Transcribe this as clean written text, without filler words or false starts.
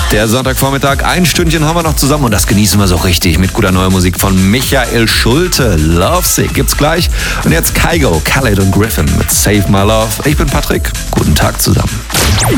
Der Sonntagvormittag, ein Stündchen haben wir noch zusammen und das genießen wir so richtig mit guter neuer Musik von Michael Schulte. Lovesick gibt's gleich. Und jetzt Kygo, Khaled und Griffin mit Save My Love. Ich bin Patrick. Guten Tag zusammen.